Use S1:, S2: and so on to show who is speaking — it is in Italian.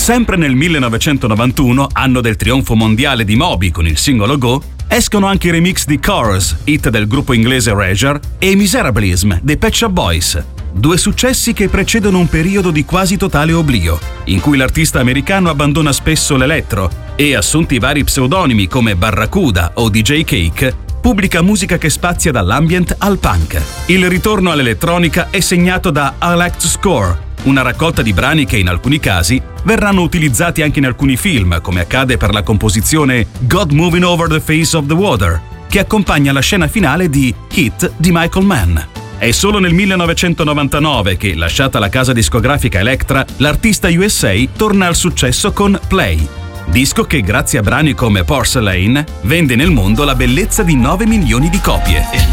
S1: Sempre nel 1991, anno del trionfo mondiale di Moby con il singolo Go, escono anche i remix di Chorus, hit del gruppo inglese Erasure, e Miserablism dei Pet Shop Boys. Due successi che precedono un periodo di quasi totale oblio, in cui l'artista americano abbandona spesso l'elettro e, assunti vari pseudonimi come Barracuda o DJ Cake, pubblica musica che spazia dall'ambient al punk. Il ritorno all'elettronica è segnato da I Like to Score, una raccolta di brani che in alcuni casi verranno utilizzati anche in alcuni film, come accade per la composizione God Moving Over the Face of the Water, che accompagna la scena finale di Hit di Michael Mann. È solo nel 1999 che, lasciata la casa discografica Elektra, l'artista USA torna al successo con Play, disco che grazie a brani come Porcelain vende nel mondo la bellezza di 9 milioni di copie.